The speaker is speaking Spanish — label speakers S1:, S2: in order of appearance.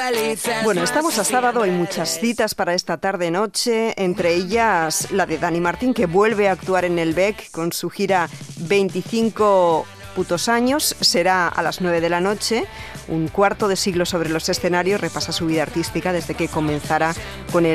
S1: Bueno, estamos a sábado, hay muchas citas para esta tarde-noche, entre ellas la de Dani Martín, que vuelve a actuar en el BEC con su gira 25 putos años. Será a las 9 de la noche, un cuarto de siglo sobre los escenarios, repasa su vida artística desde que comenzara con el